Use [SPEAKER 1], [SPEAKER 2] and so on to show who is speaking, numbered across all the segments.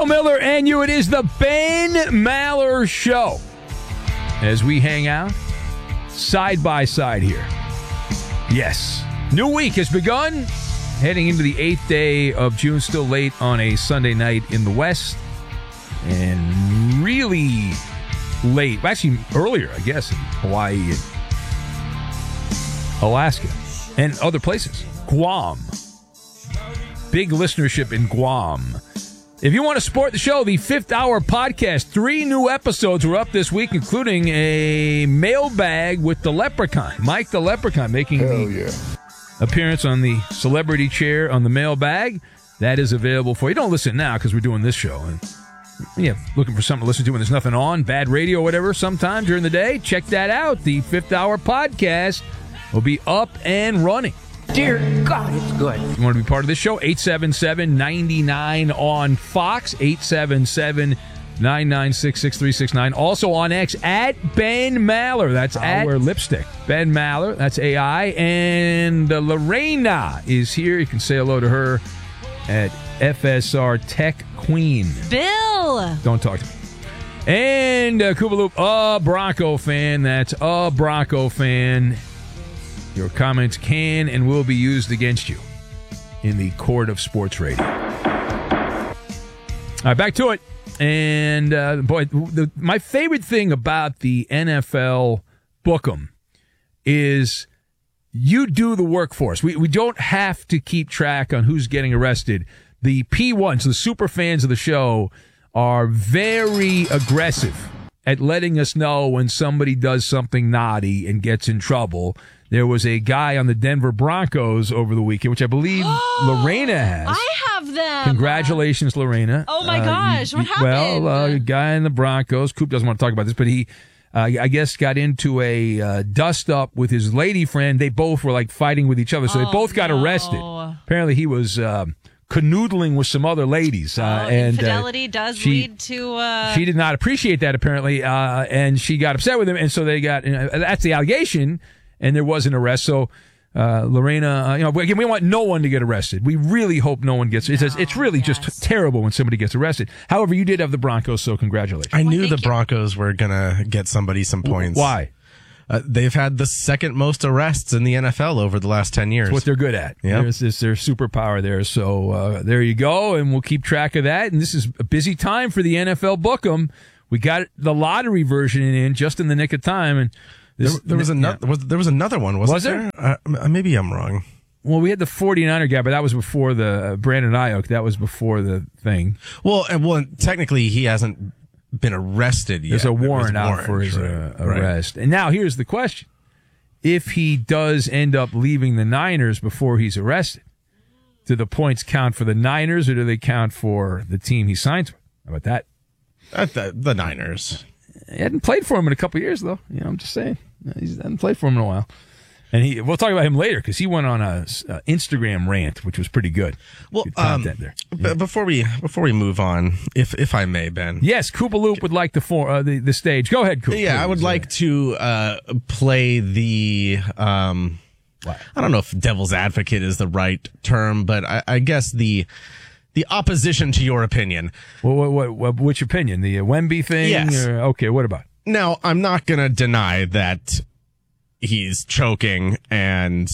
[SPEAKER 1] Bill Miller and you. It is the Ben Maller Show. As we hang out side by side here. Yes. New week has begun. Heading into the 8th day of June. Still late on a Sunday night in the West. And really late. Actually, earlier, I guess, in Hawaii and Alaska. And other places. Guam. Big listenership in Guam. If you want to support the show, the 5th Hour Podcast, 3 new episodes were up this week, including a mailbag with the Leprechaun. Mike the Leprechaun making appearance on the celebrity chair on the mailbag. That is available for you. Don't listen now because we're doing this show. And looking for something to listen to when there's nothing on, bad radio or whatever, sometime during the day. Check that out. The 5th Hour Podcast will be up and running.
[SPEAKER 2] Dear God, it's good.
[SPEAKER 1] If you want to be part of this show, 877-99 on Fox, 877-996-6369. Also on X, at Ben Maller. That's at wear lipstick. Ben Maller, that's AI. And Lorena is here. You can say hello to her at FSR Tech Queen.
[SPEAKER 3] Bill!
[SPEAKER 1] Don't talk to me. And Koopaloop, a Bronco fan. That's a Bronco fan. Your comments can and will be used against you in the court of sports radio. All right, back to it. And, my favorite thing about the NFL Book'em is you do the work for us. We don't have to keep track on who's getting arrested. The P1s, the super fans of the show, are very aggressive at letting us know when somebody does something naughty and gets in trouble. There was a guy on the Denver Broncos over the weekend, which I believe Lorena has.
[SPEAKER 3] I have them.
[SPEAKER 1] Congratulations, Lorena.
[SPEAKER 3] Oh, my gosh. What happened?
[SPEAKER 1] Well, a guy in the Broncos, Coop doesn't want to talk about this, but he, I guess, got into a dust-up with his lady friend. They both were, fighting with each other, so they both got arrested. Apparently, he was canoodling with some other ladies. And
[SPEAKER 3] infidelity does lead to...
[SPEAKER 1] She did not appreciate that, apparently, and she got upset with him, and so they got... that's the allegation. And there was an arrest. So, Lorena, again, we want no one to get arrested. We really hope no one gets. It's really just terrible when somebody gets arrested. However, you did have the Broncos, so congratulations.
[SPEAKER 4] I knew the Broncos were gonna get somebody some points.
[SPEAKER 1] Why?
[SPEAKER 4] They've had the second most arrests in the NFL over the last 10 years.
[SPEAKER 1] That's what they're good at.
[SPEAKER 4] Yep.
[SPEAKER 1] There's their superpower there. So there you go, and we'll keep track of that. And this is a busy time for the NFL Book'em. We got the lottery version in just in the nick of time, and.
[SPEAKER 4] There was another one, wasn't there? Maybe I'm wrong.
[SPEAKER 1] Well, we had the 49er guy, but that was before the Brandon Ayuk. That was before the thing.
[SPEAKER 4] Well, technically, he hasn't been arrested yet.
[SPEAKER 1] There's a warrant out for his arrest. Right. And now here's the question. If he does end up leaving the Niners before he's arrested, do the points count for the Niners or do they count for the team he signs with? How about that?
[SPEAKER 4] The Niners.
[SPEAKER 1] He hadn't played for him in a couple of years, though. I'm just saying. He hasn't played for him in a while. And we'll talk about him later because he went on a Instagram rant, which was pretty good.
[SPEAKER 4] Well,
[SPEAKER 1] good content there.
[SPEAKER 4] Before we move on, if I may, Ben.
[SPEAKER 1] Yes, Koopaloop would like the stage. Go ahead, Koop.
[SPEAKER 4] Yeah, I would like to play the I don't know if devil's advocate is the right term, but I guess the opposition to your opinion.
[SPEAKER 1] Which opinion? The Wemby thing?
[SPEAKER 4] Yes.
[SPEAKER 1] Okay, what about it?
[SPEAKER 4] Now, I'm not going to deny that he's choking and,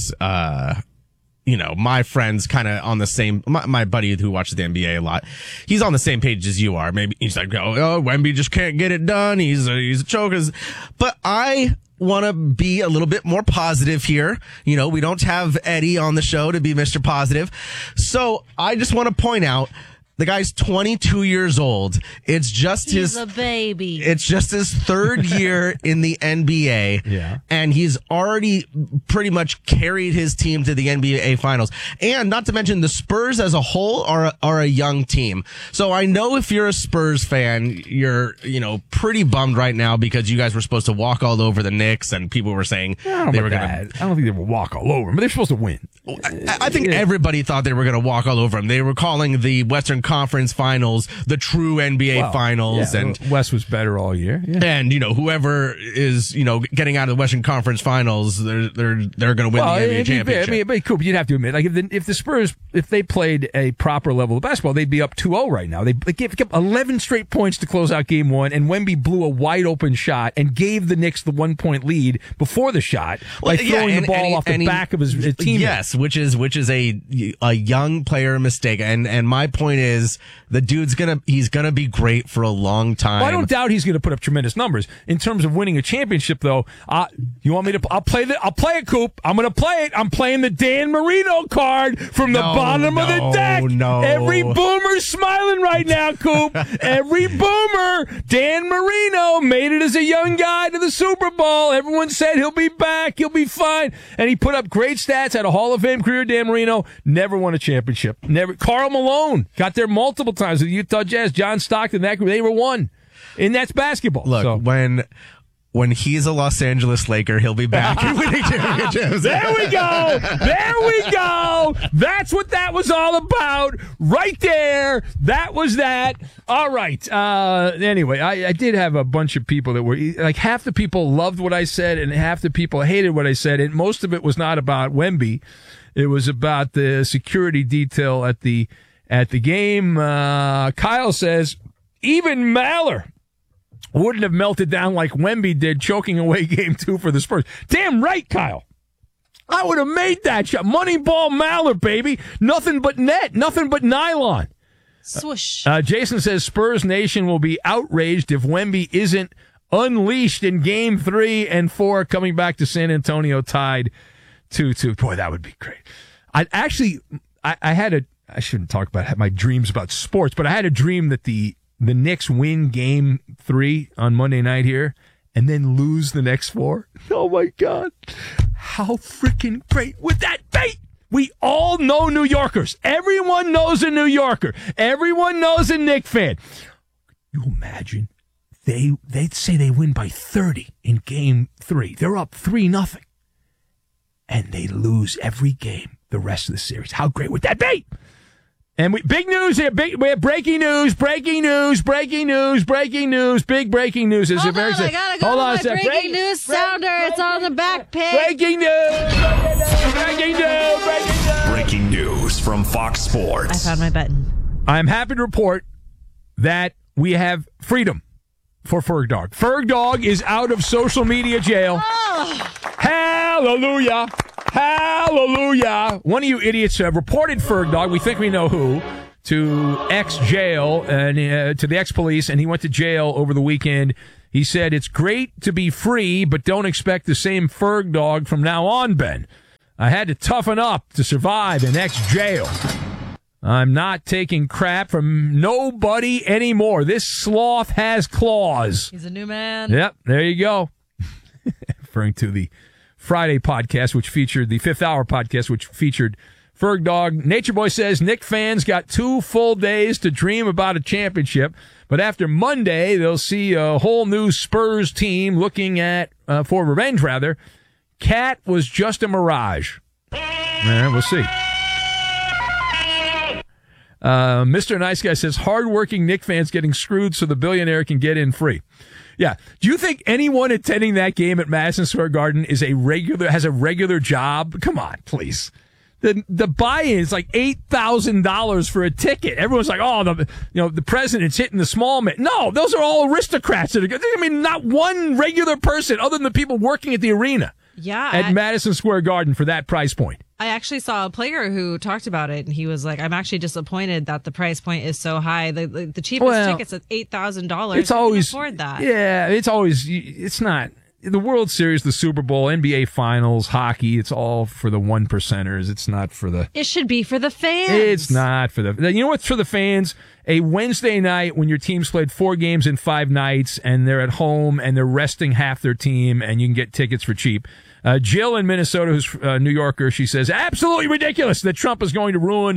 [SPEAKER 4] my friend's kind of on the same, my buddy who watches the NBA a lot, he's on the same page as you are. Maybe he's like, Wemby just can't get it done. He's a choker. But I want to be a little bit more positive here. We don't have Eddie on the show to be Mr. Positive. So I just want to point out the guy's 22 years old. He's
[SPEAKER 3] a baby.
[SPEAKER 4] It's just his third year in the NBA.
[SPEAKER 1] Yeah.
[SPEAKER 4] And he's already pretty much carried his team to the NBA finals. And not to mention the Spurs as a whole are a young team. So I know if you're a Spurs fan, you're, pretty bummed right now because you guys were supposed to walk all over the Knicks and people were saying they were going to.
[SPEAKER 1] I don't think they will walk all over them, but they're supposed to win.
[SPEAKER 4] I think everybody thought they were going to walk all over him. They were calling the Western Conference Finals the true NBA Finals, and
[SPEAKER 1] West was better all year. Yeah.
[SPEAKER 4] And whoever is getting out of the Western Conference Finals, they're going to win the NBA championship.
[SPEAKER 1] But Coop, you'd have to admit, like if the Spurs, if they played a proper level of basketball, they'd be up 2-0 right now. They gave 11 straight points to close out Game 1, and Wemby blew a wide open shot and gave the Knicks the 1-point lead before the shot by throwing the ball off the back of his teammate.
[SPEAKER 4] Yes, which is a young player mistake, and my point is the dude's he's gonna be great for a long time.
[SPEAKER 1] Well, I don't doubt he's going to put up tremendous numbers in terms of winning a championship, though. You want me to? I'll play it, Coop. I'm going to play it. I'm playing the Dan Marino card from the bottom of the deck.
[SPEAKER 4] No,
[SPEAKER 1] every boomer's smiling right now, Coop. Every boomer. Dan Marino made it as a young guy to the Super Bowl. Everyone said he'll be back. He'll be fine, and he put up great stats. Had a Hall of Fame career. Dan Marino never won a championship. Never. Karl Malone got there multiple times with the Utah Jazz. John Stockton, that group, they were one. And that's basketball.
[SPEAKER 4] Look, when he's a Los Angeles Laker, he'll be back and winning championships.
[SPEAKER 1] There we go. There we go. That's what that was all about. Right there. That was that. All right. Anyway, I did have a bunch of people that were like half the people loved what I said and half the people hated what I said. And most of it was not about Wemby. It was about the security detail at the game. Kyle says, even Maller wouldn't have melted down like Wemby did, choking away Game 2 for the Spurs. Damn right, Kyle. I would have made that shot. Moneyball Maller, baby. Nothing but net. Nothing but nylon.
[SPEAKER 3] Swoosh.
[SPEAKER 1] Jason says Spurs Nation will be outraged if Wemby isn't unleashed in Game 3 and 4, coming back to San Antonio tied 2-2. Boy, that would be great. I shouldn't talk about my dreams about sports, but I had a dream that the Knicks win Game 3 on Monday night here and then lose the next 4. Oh, my God. How freaking great would that be? We all know New Yorkers. Everyone knows a New Yorker. Everyone knows a Knicks fan. You imagine they'd say they win by 30 in Game 3. They're up 3-0. And they lose every game the rest of the series. How great would that be? And big news here. We have breaking news. Big breaking news.
[SPEAKER 3] Hold on, I gotta go to my breaking news sounder. It's on the back page.
[SPEAKER 1] Breaking news.
[SPEAKER 5] Breaking news from Fox Sports.
[SPEAKER 3] I found my button.
[SPEAKER 1] I'm happy to report that we have freedom for Ferg Dog. Ferg Dog is out of social media jail.
[SPEAKER 3] Oh.
[SPEAKER 1] Hallelujah. Hallelujah. One of you idiots reported Ferg Dog, we think we know who, to ex-jail and to the ex-police, and he went to jail over the weekend. He said, it's great to be free, but don't expect the same Ferg Dog from now on, Ben. I had to toughen up to survive in ex-jail. I'm not taking crap from nobody anymore. This sloth has claws.
[SPEAKER 3] He's a new man.
[SPEAKER 1] Yep, there you go. Referring to the Friday podcast, which featured the Fifth Hour podcast, which featured Ferg Dog. Nature Boy says Knick fans got 2 full days to dream about a championship, but after Monday, they'll see a whole new Spurs team looking at, for revenge rather. Cat was just a mirage. We'll see. Mr. Nice Guy says hardworking Knick fans getting screwed so the billionaire can get in free. Yeah. Do you think anyone attending that game at Madison Square Garden has a regular job? Come on, please. The buy-in is like $8,000 for a ticket. Everyone's like, oh, the president's hitting the small man. No, those are all aristocrats. Not one regular person other than the people working at the arena.
[SPEAKER 3] Yeah.
[SPEAKER 1] At Madison Square Garden for that price point.
[SPEAKER 3] I actually saw a player who talked about it, and he was like, I'm actually disappointed that the price point is so high. The cheapest ticket's at $8,000.
[SPEAKER 1] It's always,
[SPEAKER 3] can afford that.
[SPEAKER 1] Yeah, it's not. The World Series, the Super Bowl, NBA Finals, hockey, it's all for the 1%ers. It's not for the...
[SPEAKER 3] It should be for the fans.
[SPEAKER 1] It's not for the... You know what's for the fans? A Wednesday night when your team's played 4 games in 5 nights and they're at home and they're resting half their team and you can get tickets for cheap. Jill in Minnesota, who's a New Yorker, she says, absolutely ridiculous that Trump is going to ruin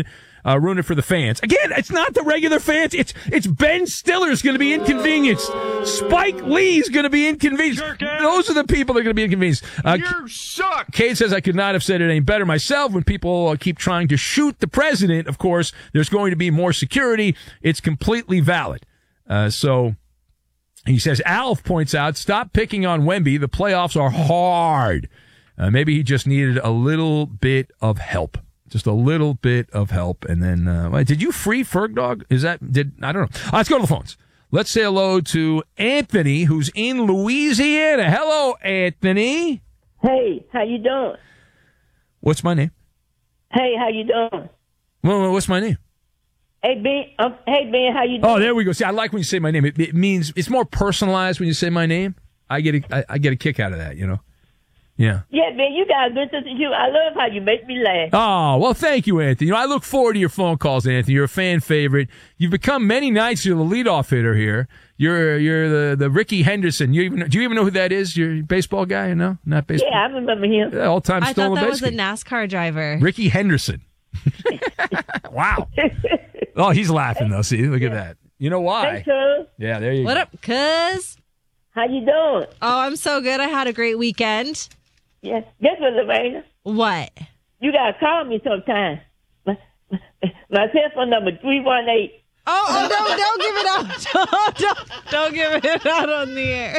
[SPEAKER 1] ruin it for the fans. Again, it's not the regular fans. It's Ben Stiller's going to be inconvenienced. Spike Lee's going to be inconvenienced. Those are the people that are going to be inconvenienced.
[SPEAKER 5] You suck.
[SPEAKER 1] Kate says, I could not have said it any better myself. When people keep trying to shoot the president, of course, there's going to be more security. It's completely valid. So he says, Alf points out, stop picking on Wemby. The playoffs are hard. Maybe he just needed a little bit of help. Just a little bit of help. And then, did you free Ferg Dog? I don't know. Let's go to the phones. Let's say hello to Anthony, who's in Louisiana. Hello, Anthony.
[SPEAKER 6] Hey, how you doing?
[SPEAKER 1] What's my name?
[SPEAKER 6] Hey, how you doing?
[SPEAKER 1] Well, what's my name?
[SPEAKER 6] Hey, Ben, how you doing?
[SPEAKER 1] Oh, there we go. See, I like when you say my name. It means it's more personalized when you say my name. I get a kick out of that, you know? Yeah.
[SPEAKER 6] Yeah, Ben, you got a good sense of humor. I love how you make me laugh.
[SPEAKER 1] Oh, well, thank you, Anthony. You know, I look forward to your phone calls, Anthony. You're a fan favorite. You've become many nights you're the leadoff hitter here. You're the Ricky Henderson. Do you even know who that is? You're a baseball guy? No, not baseball.
[SPEAKER 6] Yeah, I remember him.
[SPEAKER 1] Yeah, all-time
[SPEAKER 3] I
[SPEAKER 1] stolen
[SPEAKER 3] thought that
[SPEAKER 1] base
[SPEAKER 3] was a
[SPEAKER 1] game.
[SPEAKER 3] NASCAR driver.
[SPEAKER 1] Ricky Henderson. Wow. Oh, he's laughing though. See, look at that. You know why?
[SPEAKER 6] Hey, cuz.
[SPEAKER 1] Yeah, there you go.
[SPEAKER 3] What up, cuz?
[SPEAKER 6] How you doing?
[SPEAKER 3] Oh, I'm so good. I had a great weekend.
[SPEAKER 6] Yes. Guess what, Lorena?
[SPEAKER 3] What?
[SPEAKER 6] You got to call me sometime. My telephone number 318.
[SPEAKER 3] Oh, don't give it out. Don't give it out on the air.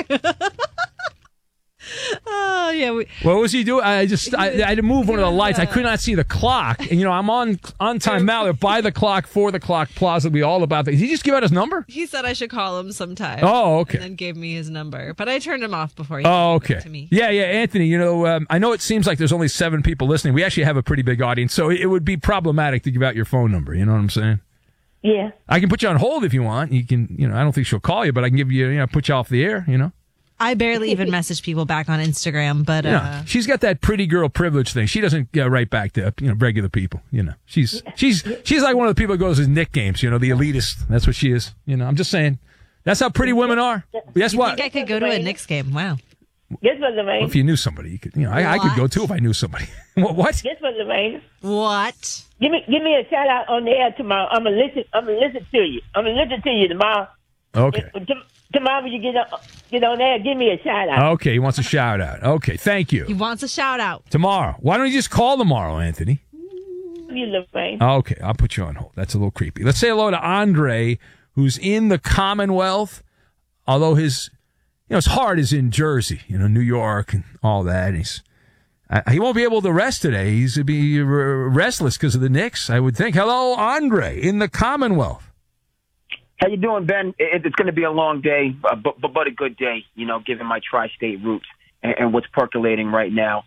[SPEAKER 3] Oh, yeah.
[SPEAKER 1] What was he doing? I had to move one of the lights. I could not see the clock. And, you know, I'm on time Mallard, by the clock, for the clock, plausibly all about that. Did he just give out his number?
[SPEAKER 3] He said I should call him sometime.
[SPEAKER 1] Oh, okay.
[SPEAKER 3] And then gave me his number. But I turned him off before he
[SPEAKER 1] Oh,
[SPEAKER 3] gave
[SPEAKER 1] okay.
[SPEAKER 3] it to me.
[SPEAKER 1] Yeah, Anthony, you know, I know it seems like there's only 7 people listening. We actually have a pretty big audience, so it would be problematic to give out your phone number. You know what I'm saying?
[SPEAKER 6] Yeah.
[SPEAKER 1] I can put you on hold if you want. You can, you know, I don't think she'll call you, but I can give you, put you off the air, you know?
[SPEAKER 3] I barely even message people back on Instagram, but
[SPEAKER 1] Yeah, she's got that pretty girl privilege thing. She doesn't write back to regular people. You know, she's like one of the people that goes to Knick games. You know, the elitist. That's what she is. You know, I'm just saying. That's how pretty women are. Guess
[SPEAKER 3] I
[SPEAKER 1] what?
[SPEAKER 3] think I could go to a Knicks game. Wow.
[SPEAKER 6] Guess what, Lorraine?
[SPEAKER 1] Well, if you knew somebody, you could. You know, I could go too if I knew somebody. What?
[SPEAKER 6] Guess what, Lorraine?
[SPEAKER 3] What?
[SPEAKER 6] Give me a shout out on the air tomorrow. I'm gonna listen to you. I'm gonna listen to you tomorrow.
[SPEAKER 1] Okay.
[SPEAKER 6] Tomorrow when you get on there, give me a shout out.
[SPEAKER 1] Okay, he wants a shout out. Okay, thank you.
[SPEAKER 3] He wants a shout out.
[SPEAKER 1] Tomorrow. Why don't you just call tomorrow, Anthony?
[SPEAKER 6] You Lorraine.
[SPEAKER 1] Okay, I'll put you on hold. That's a little creepy. Let's say hello to Andre, who's in the Commonwealth, although his heart is in Jersey, New York and all that. He won't be able to rest today. He's going to be restless because of the Knicks, I would think. Hello, Andre, in the Commonwealth.
[SPEAKER 7] How you doing, Ben? It's going to be a long day, but a good day, given my tri-state roots and what's percolating right now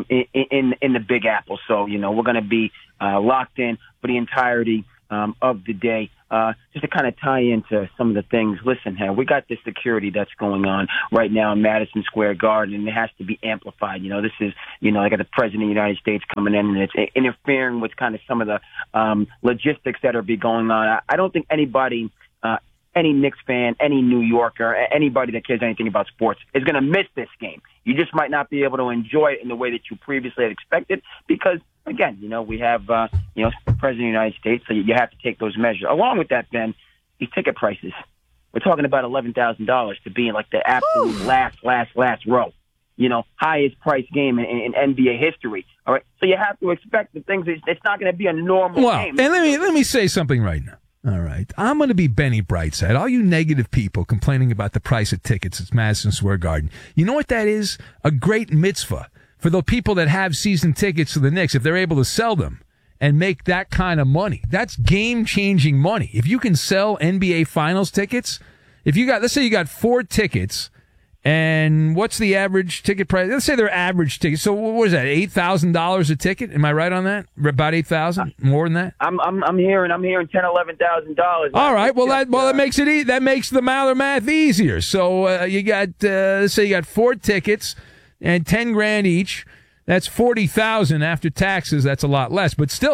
[SPEAKER 7] in the Big Apple. So, we're going to be locked in for the entirety of the day. Just to kind of tie into some of the things, listen, we got this security that's going on right now in Madison Square Garden, and it has to be amplified. This is, I got the President of the United States coming in, and it's interfering with kind of some of the logistics that are going on. I don't think anybody... any Knicks fan, any New Yorker, anybody that cares anything about sports is going to miss this game. You just might not be able to enjoy it in the way that you previously had expected because, again, we have, the President of the United States, so you have to take those measures. Along with that, Ben, these ticket prices. We're talking about $11,000 to be in like the absolute last row. Highest price game in NBA history. All right, so you have to expect the things. It's not going to be a normal game.
[SPEAKER 1] And let me say something right now. All right. I'm going to be Benny Brightside. All you negative people complaining about the price of tickets at Madison Square Garden. You know what that is? A great mitzvah for the people that have season tickets to the Knicks, if they're able to sell them and make that kind of money. That's game-changing money. If you can sell NBA Finals tickets, let's say you got 4 tickets, and what's the average ticket price? Let's say they're average tickets. So what is that? $8,000 a ticket? Am I right on that? About $8,000? More than that?
[SPEAKER 7] I'm hearing $10,000-$11,000.
[SPEAKER 1] All right. Well, that makes it that makes the Maller math easier. So you got let's say you got 4 tickets and $10,000 each. That's $40,000 after taxes. That's a lot less, but still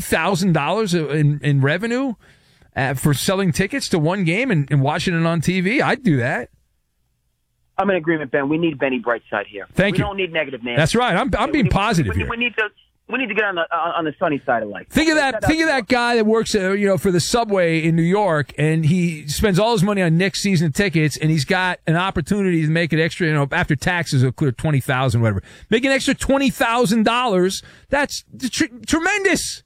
[SPEAKER 1] $40,000 in revenue for selling tickets to one game and watching it on TV. I'd do that.
[SPEAKER 7] I'm in agreement, Ben. We need Benny Brightside here.
[SPEAKER 1] Thank you.
[SPEAKER 7] We don't need negative Nancy.
[SPEAKER 1] That's right. I'm being positive here.
[SPEAKER 7] We need to We need to get on the sunny side of life.
[SPEAKER 1] Think of that guy that works, for the subway in New York, and he spends all his money on Knicks season tickets, and he's got an opportunity to make an extra, after taxes, he'll clear $20,000, whatever. Make an extra $20,000. That's tremendous.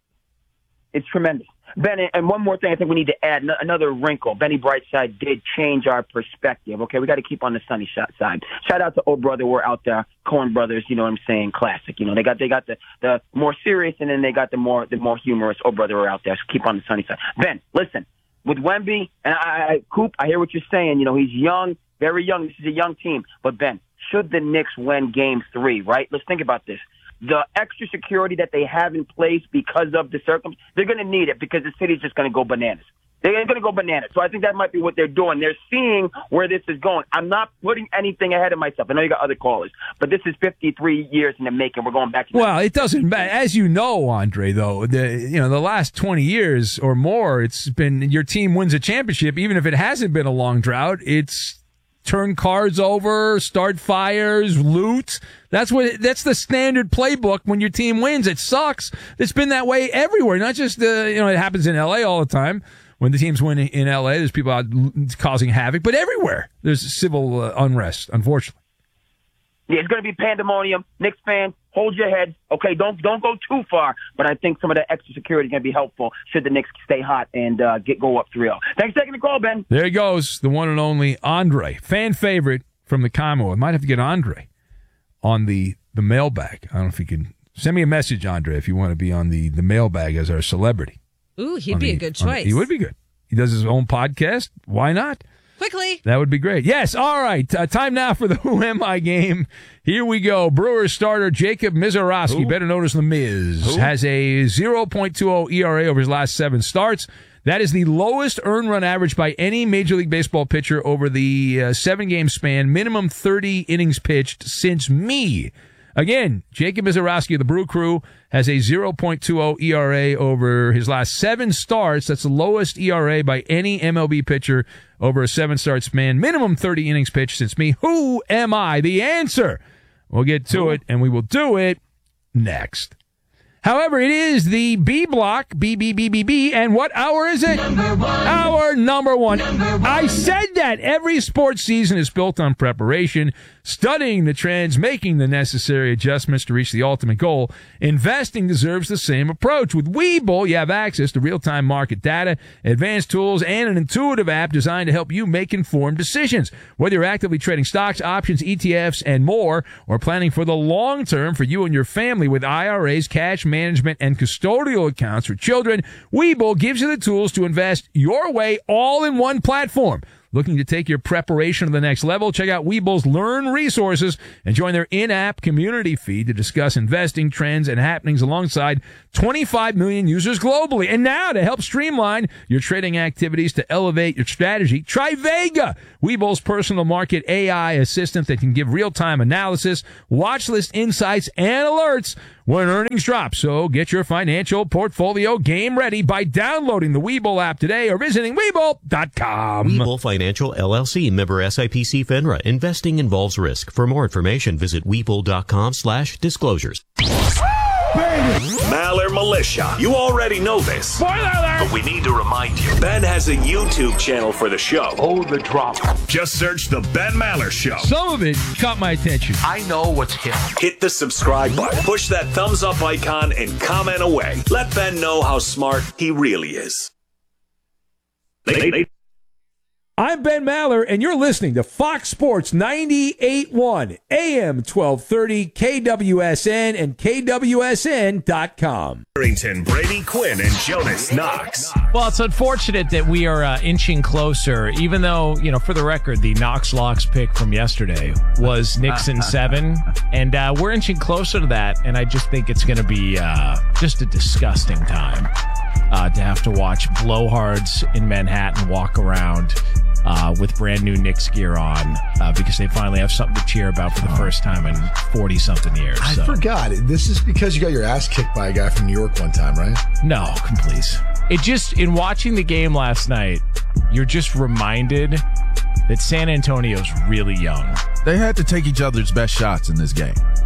[SPEAKER 7] It's tremendous. Ben, and one more thing I think we need to add, another wrinkle. Benny Brightside did change our perspective, okay? We got to keep on the sunny side. Shout out to old brother. We're out there, Coen Brothers, you know what I'm saying, classic. They got the more serious, and then they got the more humorous old brother. We're out there, so keep on the sunny side. Ben, listen, with Wemby, and Coop, I hear what you're saying. He's young, very young. This is a young team. But, Ben, should the Knicks win Game 3, right? Let's think about this. The extra security that they have in place because of the circumstances, they're going to need it because the city's just going to go bananas. They're going to go bananas. So I think that might be what they're doing. They're seeing where this is going. I'm not putting anything ahead of myself. I know you got other callers, but this is 53 years in the making. We're going back to
[SPEAKER 1] Well, it doesn't matter. As you know, Andre, though, the last 20 years or more, it's been your team wins a championship, even if it hasn't been a long drought. It's turn cards over, start fires, loot. That's the standard playbook when your team wins. It sucks. It's been that way everywhere, not just it happens in LA all the time. When the teams win in LA, there's people out causing havoc, but everywhere there's civil unrest, unfortunately.
[SPEAKER 7] Yeah, it's going to be pandemonium. Knicks fans, hold your head. Okay, don't go too far, but I think some of the extra security is going to be helpful should the Knicks stay hot and go up 3-0. Thanks for taking the call, Ben.
[SPEAKER 1] There he goes, the one and only Andre, fan favorite from the Commonwealth. I might have to get Andre on the mailbag. I don't know if you can send me a message, Andre, if you want to be on the mailbag as our celebrity.
[SPEAKER 3] Ooh, he'd be a good choice.
[SPEAKER 1] He would be good. He does his own podcast. Why not?
[SPEAKER 3] Quickly.
[SPEAKER 1] That would be great. Yes. All right. Time now for the Who Am I game. Here we go. Brewers starter Jacob Misiorowski, better known as The Miz, has a 0.20 ERA over his last 7 starts. That is the lowest earned run average by any Major League Baseball pitcher over the 7-game span, minimum 30 innings pitched since me. Again, Jacob Misiorowski of the Brew Crew has a 0.20 ERA over his last 7 starts. That's the lowest ERA by any MLB pitcher over a 7-start span. Minimum 30 innings pitched since me. Who am I? The answer. We'll get to it, and we will do it next. However, it is the B block, B, and what hour is it? Hour number one. I said that every sports season is built on preparation, studying the trends, making the necessary adjustments to reach the ultimate goal. Investing deserves the same approach. With Webull, you have access to real-time market data, advanced tools, and an intuitive app designed to help you make informed decisions. Whether you're actively trading stocks, options, ETFs, and more, or planning for the long term for you and your family with IRAs, cash management, and custodial accounts for children, Webull gives you the tools to invest your way all in one platform. Looking to take your preparation to the next level? Check out Webull's Learn resources and join their in-app community feed to discuss investing trends and happenings alongside 25 million users globally. And now to help streamline your trading activities to elevate your strategy, try Vega, Webull's personal market AI assistant that can give real-time analysis, watch list insights, and alerts when earnings drop. So get your financial portfolio game ready by downloading the Webull app today or visiting Webull.com.
[SPEAKER 8] Webull Financial LLC, member SIPC FINRA. Investing involves risk. For more information, visit Webull.com/disclosures.
[SPEAKER 5] Maller Militia. You already know this.
[SPEAKER 1] Spoiler alert!
[SPEAKER 5] But we need to remind you, Ben has a YouTube channel for the show.
[SPEAKER 2] Oh, the drop.
[SPEAKER 5] Just search The Ben Maller Show.
[SPEAKER 1] Some of it caught my attention.
[SPEAKER 2] I know what's hip.
[SPEAKER 5] Hit the subscribe button, push that thumbs up icon, and comment away. Let Ben know how smart he really is.
[SPEAKER 1] I'm Ben Maller, and you're listening to Fox Sports 98.1 AM 1230 KWSN and KWSN.com.
[SPEAKER 5] Brady Quinn and Jonas Knox.
[SPEAKER 9] Well, it's unfortunate that we are inching closer, even though, for the record, the Knox Locks pick from yesterday was Nixon 7, and we're inching closer to that, and I just think it's going to be just a disgusting time to have to watch blowhards in Manhattan walk around with brand new Knicks gear on because they finally have something to cheer about for the first time in 40-something years.
[SPEAKER 10] I forgot. This is because you got your ass kicked by a guy from New York one time, right?
[SPEAKER 9] No, please. It just, in watching the game last night, you're just reminded that San Antonio's really young.
[SPEAKER 11] They had to take each other's best shots in this game.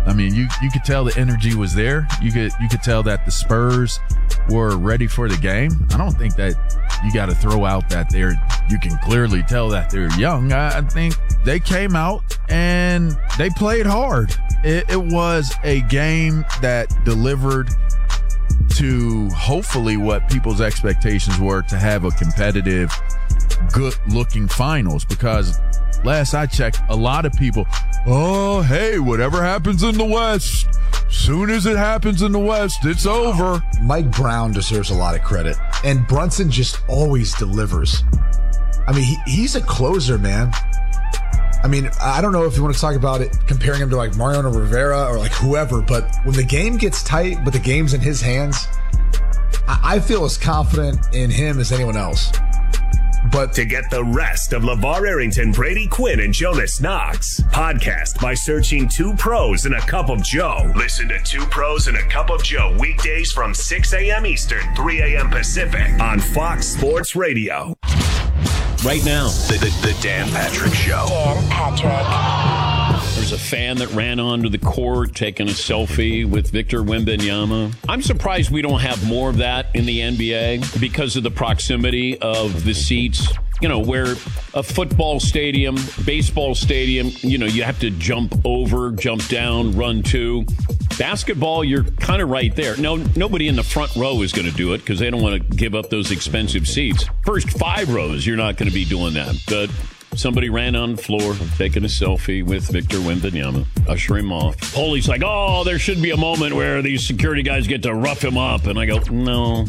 [SPEAKER 11] I mean, you could tell the energy was there. You could tell that the Spurs were ready for the game. I don't think that you got to throw out that you can clearly tell that they're young. I think they came out and they played hard. It was a game that delivered to hopefully what people's expectations were, to have a competitive, good-looking finals, because last I checked, a lot of people, oh, hey, whatever happens in the West, soon as it happens in the West, it's over.
[SPEAKER 10] Mike Brown deserves a lot of credit, and Brunson just always delivers. I mean, he's a closer, man. I mean, I don't know if you want to talk about it, comparing him to like Mariano Rivera or like whoever, but when the game gets tight, but the game's in his hands, I feel as confident in him as anyone else. But
[SPEAKER 5] to get the rest of LeVar Arrington, Brady Quinn, and Jonas Knox, podcast by searching 2 Pros and a Cup of Joe. Listen to 2 Pros and a Cup of Joe weekdays from 6 a.m. Eastern, 3 a.m. Pacific on Fox Sports Radio.
[SPEAKER 12] Right now, the Dan Patrick Show.
[SPEAKER 13] Dan Patrick.
[SPEAKER 12] There's a fan that ran onto the court taking a selfie with Victor Wembanyama. I'm surprised we don't have more of that in the NBA because of the proximity of the seats. You know, where a football stadium, baseball stadium, you know, you have to jump over, jump down, run to. Basketball, you're kind of right there. No, nobody in the front row is going to do it because they don't want to give up those expensive seats. First 5 rows, you're not going to be doing that. But somebody ran on the floor, taking a selfie with Victor Wembanyama, usher him off. Holy's like, oh, there should be a moment where these security guys get to rough him up. And I go, no.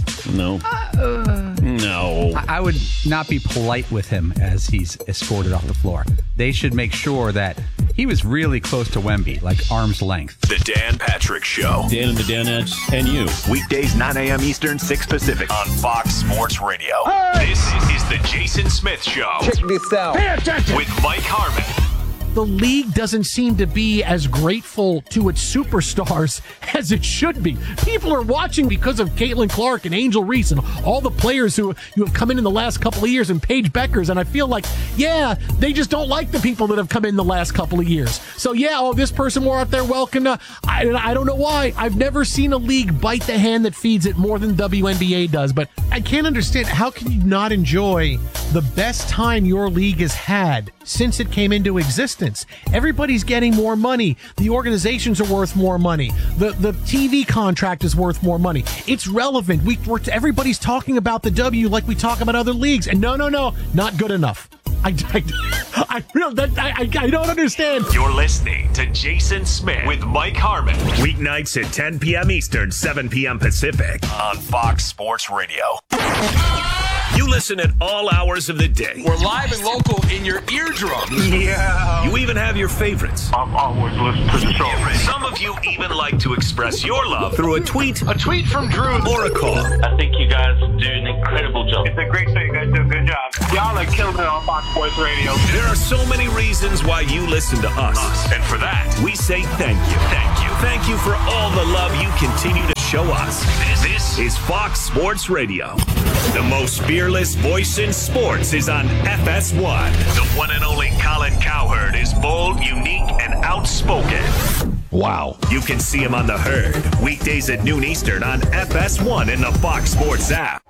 [SPEAKER 14] I would not be polite with him as he's escorted off the floor. They should make sure that he was really close to Wemby, like arm's length.
[SPEAKER 12] The Dan Patrick Show. Dan and the Danettes and you.
[SPEAKER 5] Weekdays 9 a.m. Eastern, 6 Pacific on Fox Sports Radio. This is the Jason Smith Show.
[SPEAKER 15] Check this out.
[SPEAKER 5] Pay attention. With Mike Harmon.
[SPEAKER 16] The league doesn't seem to be as grateful to its superstars as it should be. People are watching because of Caitlin Clark and Angel Reese and all the players who have come in the last couple of years, and Paige Beckers. And I feel like, yeah, they just don't like the people that have come in the last couple of years. So, yeah, this person were out there welcome. I don't know why. I've never seen a league bite the hand that feeds it more than WNBA does. But I can't understand, how can you not enjoy the best time your league has had since it came into existence? Everybody's getting more money. The organizations are worth more money. The TV contract is worth more money. It's relevant. Everybody's talking about the W like we talk about other leagues. And no, not good enough. I don't understand.
[SPEAKER 5] You're listening to Jason Smith with Mike Harmon. Weeknights at 10 p.m. Eastern, 7 p.m. Pacific on Fox Sports Radio. You listen at all hours of the day.
[SPEAKER 15] We're live and local in your eardrums.
[SPEAKER 5] Yeah. You even have your favorites.
[SPEAKER 17] I'm always listening to the show.
[SPEAKER 5] Some of you even like to express your love through a tweet.
[SPEAKER 17] A tweet from Drew.
[SPEAKER 5] Or a call.
[SPEAKER 17] I think you guys do an incredible job. It's a great show. You guys do a good job. Y'all are killing it on Fox Sports Radio.
[SPEAKER 5] There are so many reasons why you listen to us. And for that, we say thank you. Thank you. Thank you for all the love you continue to show us. This is Fox Sports Radio. The most fearless voice in sports is on FS1. The one and only Colin Cowherd is bold, unique, and outspoken.
[SPEAKER 11] Wow.
[SPEAKER 5] You can see him on The Herd, weekdays at noon Eastern on FS1 and the Fox Sports app.